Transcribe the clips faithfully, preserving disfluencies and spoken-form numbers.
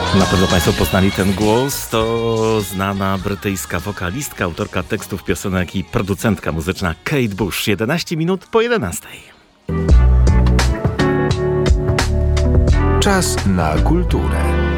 Na pewno Państwo poznali ten głos. To znana brytyjska wokalistka, autorka tekstów piosenek i producentka muzyczna Kate Bush. jedenaście minut po jedenastej. Czas na kulturę.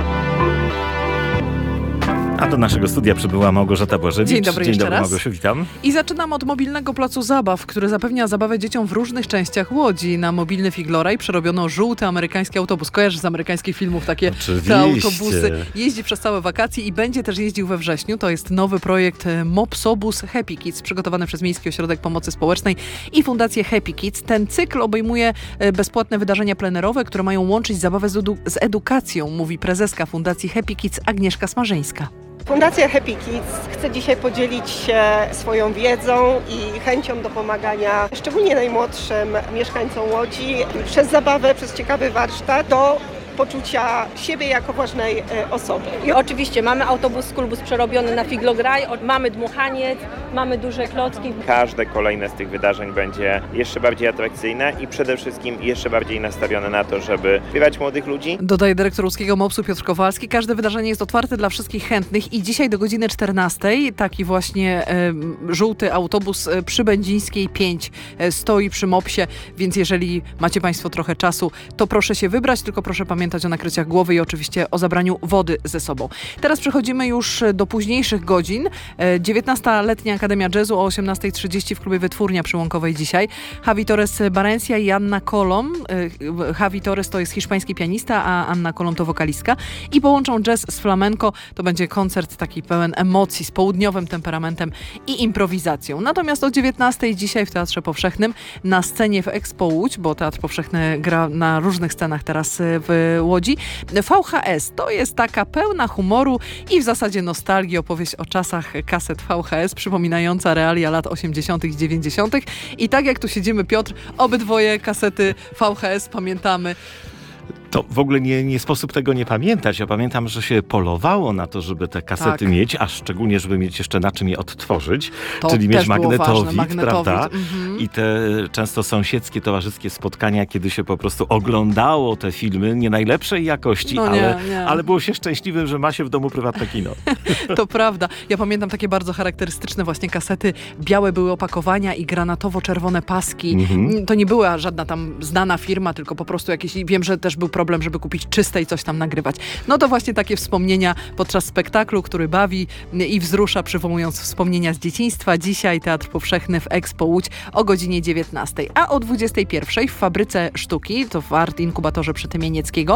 A do naszego studia przybyła Małgorzata Błażewicz. Dzień dobry, Dzień jeszcze dobry, raz. Małgosiu, witam. I zaczynam od mobilnego placu zabaw, który zapewnia zabawę dzieciom w różnych częściach Łodzi. Na mobilny Figloraj przerobiono żółty amerykański autobus. Kojarzysz z amerykańskich filmów takie Oczywiście. te autobusy. Jeździ przez całe wakacje i będzie też jeździł we wrześniu. To jest nowy projekt Mopsobus Happy Kids, przygotowany przez Miejski Ośrodek Pomocy Społecznej i Fundację Happy Kids. Ten cykl obejmuje bezpłatne wydarzenia plenerowe, które mają łączyć zabawę z, edu- z edukacją, mówi prezeska Fundacji Happy Kids Agnieszka Smarzyńska. Fundacja Happy Kids chce dzisiaj podzielić się swoją wiedzą i chęcią do pomagania szczególnie najmłodszym mieszkańcom Łodzi przez zabawę, przez ciekawy warsztat do poczucia siebie jako ważnej e, osoby. I oczywiście mamy autobus Skulbus przerobiony na Figlograj, mamy dmuchaniec, mamy duże klocki. Każde kolejne z tych wydarzeń będzie jeszcze bardziej atrakcyjne i przede wszystkim jeszcze bardziej nastawione na to, żeby wpływać młodych ludzi. Dodaje dyrektor łódzkiego mopsu Piotr Kowalski. Każde wydarzenie jest otwarte dla wszystkich chętnych i dzisiaj do godziny czternastej taki właśnie e, żółty autobus e, przy Będzińskiej pięć e, stoi przy mopsie, więc jeżeli macie Państwo trochę czasu, to proszę się wybrać, tylko proszę pamiętać o nakryciach głowy i oczywiście o zabraniu wody ze sobą. Teraz przechodzimy już do późniejszych godzin. dziewiętnastoletnia Akademia Jazzu o osiemnasta trzydzieści w klubie Wytwórnia przy Łąkowej dzisiaj. Javi Torres Barencia i Anna Colom. Javi Torres to jest hiszpański pianista, a Anna Colom to wokalistka. I połączą jazz z flamenco. To będzie koncert taki pełen emocji, z południowym temperamentem i improwizacją. Natomiast o dziewiętnastej dzisiaj w Teatrze Powszechnym na scenie w Expo Łódź, bo Teatr Powszechny gra na różnych scenach teraz w Łodzi. V H S to jest taka pełna humoru i w zasadzie nostalgii opowieść o czasach kaset V H S, przypominająca realia lat osiemdziesiątych i dziewięćdziesiątych. I tak jak tu siedzimy, Piotr, obydwoje kasety V H S pamiętamy. To w ogóle nie, nie sposób tego nie pamiętać. Ja pamiętam, że się polowało na to, żeby te kasety Tak. mieć, a szczególnie, żeby mieć jeszcze na czym je odtworzyć. To czyli też mieć było magnetowid, ważne, magnetowid, prawda? mhm. I te często sąsiedzkie, towarzyskie spotkania, kiedy się po prostu oglądało te filmy nie najlepszej jakości, No nie, ale, nie. ale było się szczęśliwym, że ma się w domu prywatne kino. To prawda. Ja pamiętam takie bardzo charakterystyczne właśnie kasety. Białe były opakowania i granatowo-czerwone paski. Mhm. To nie była żadna tam znana firma, tylko po prostu jakieś... Wiem, że też był problem, żeby kupić czyste i coś tam nagrywać. No to właśnie takie wspomnienia podczas spektaklu, który bawi i wzrusza, przywołując wspomnienia z dzieciństwa. Dzisiaj Teatr Powszechny w Expo Łódź o godzinie dziewiętnastej. A o dwudziestej pierwszej w Fabryce Sztuki, to w Art Inkubatorze przy Tymienieckiego,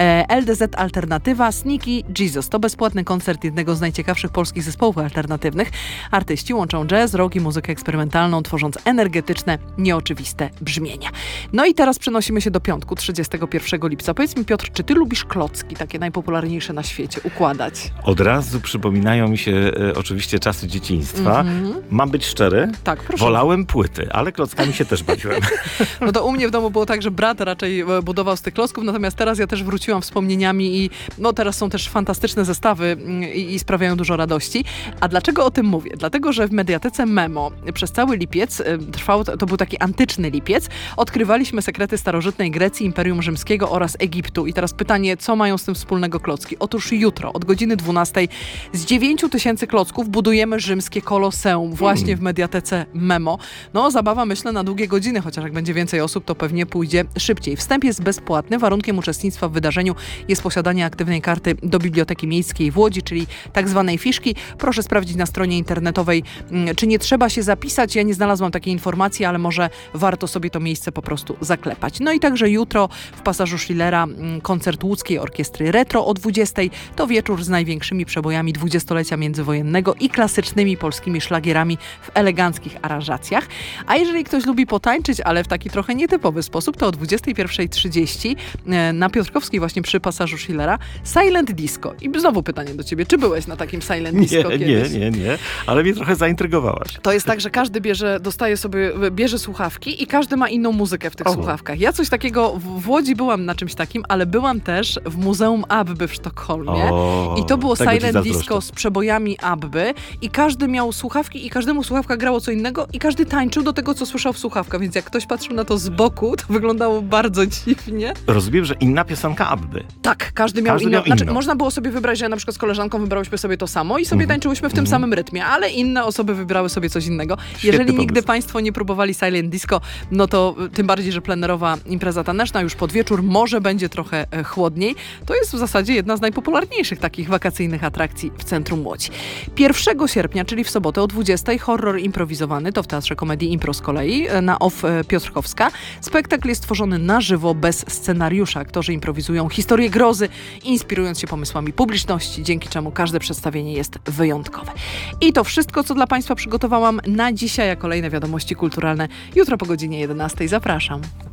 L D Z Alternatywa Sneaky Jesus. To bezpłatny koncert jednego z najciekawszych polskich zespołów alternatywnych. Artyści łączą jazz, rock i muzykę eksperymentalną, tworząc energetyczne, nieoczywiste brzmienia. No i teraz przenosimy się do piątku, trzydziestego pierwszego lipca. Powiedz mi, Piotr, czy ty lubisz klocki, takie najpopularniejsze na świecie, układać? Od razu przypominają mi się e, oczywiście czasy dzieciństwa. Mm-hmm. Mam być szczery? Tak, proszę. Wolałem płyty, ale klockami się też bawiłem. No to u mnie w domu było tak, że brat raczej budował z tych klocków, natomiast teraz ja też wróciłam wspomnieniami i no teraz są też fantastyczne zestawy i, i sprawiają dużo radości. A dlaczego o tym mówię? Dlatego, że w Mediatece Memo przez cały lipiec trwał, to był taki antyczny lipiec, odkrywaliśmy sekrety starożytnej Grecji, Imperium Rzymskiego oraz Egiptu. I teraz pytanie, co mają z tym wspólnego klocki? Otóż jutro od godziny dwunastej z dziewięciu tysięcy klocków budujemy rzymskie koloseum właśnie w Mediatece Memo. No zabawa myślę na długie godziny, chociaż jak będzie więcej osób, to pewnie pójdzie szybciej. Wstęp jest bezpłatny. Warunkiem uczestnictwa w wydarzeniu jest posiadanie aktywnej karty do Biblioteki Miejskiej w Łodzi, czyli tak zwanej fiszki. Proszę sprawdzić na stronie internetowej, czy nie trzeba się zapisać. Ja nie znalazłam takiej informacji, ale może warto sobie to miejsce po prostu zaklepać. No i także jutro w Pasażu Schillera koncert Łódzkiej Orkiestry Retro o dwudziestej. To wieczór z największymi przebojami dwudziestolecia międzywojennego i klasycznymi polskimi szlagierami w eleganckich aranżacjach. A jeżeli ktoś lubi potańczyć, ale w taki trochę nietypowy sposób, to o dwudziestej pierwszej trzydzieści na Piotrkowskiej właśnie przy Pasażu Schillera Silent Disco. I znowu pytanie do ciebie, czy byłeś na takim Silent Disco nie, kiedyś? Nie, nie, nie, ale mnie trochę zaintrygowałaś. To jest tak, że każdy bierze, dostaje sobie, bierze słuchawki i każdy ma inną muzykę w tych O. słuchawkach. Ja coś takiego w, w Łodzi byłam na czymś czymś takim, ale byłam też w Muzeum Abby w Sztokholmie O, i to było tego ci silent zazdroszczę. disco z przebojami Abby i każdy miał słuchawki i każdemu słuchawka grało co innego i każdy tańczył do tego, co słyszał w słuchawkach, więc jak ktoś patrzył na to z boku, to wyglądało bardzo dziwnie. Rozumiem, że inna piosenka Abby. Tak, każdy miał Każdy inną. miał Znaczy, inną. można było sobie wybrać, że na przykład z koleżanką wybrałyśmy sobie to samo i sobie Mhm. tańczyłyśmy w tym Mhm. samym rytmie, ale inne osoby wybrały sobie coś innego. Świetny Jeżeli pomysł. nigdy Państwo nie próbowali silent disco, no to y, tym bardziej, że plenerowa impreza taneczna już pod wieczór może będzie trochę e, chłodniej. To jest w zasadzie jedna z najpopularniejszych takich wakacyjnych atrakcji w centrum Łodzi. pierwszego sierpnia, czyli w sobotę o dwudziestej, horror improwizowany, to w Teatrze Komedii Impro z kolei, e, na O F e, Piotrkowska. Spektakl jest tworzony na żywo, bez scenariusza. Aktorzy improwizują historię grozy, inspirując się pomysłami publiczności, dzięki czemu każde przedstawienie jest wyjątkowe. I to wszystko, co dla Państwa przygotowałam na dzisiaj, a kolejne wiadomości kulturalne jutro po godzinie jedenastej. Zapraszam.